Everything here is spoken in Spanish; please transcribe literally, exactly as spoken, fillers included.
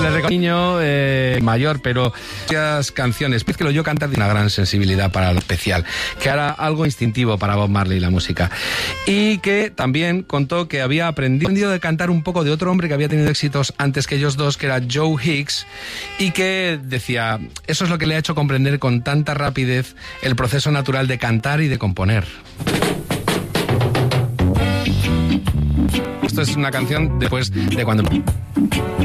le recomiendo niño eh, mayor, pero muchas canciones. Es que lo oyó cantar de una gran sensibilidad para lo especial, que era algo instintivo para Bob Marley la música. Y que también contó que había aprendido de cantar un poco de otro hombre que había tenido éxitos antes que ellos dos, que era Joe Hicks, y que decía, eso es lo que le ha hecho comprender con tanta rapidez el proceso natural de cantar y de componer. Esto es una canción después de cuando...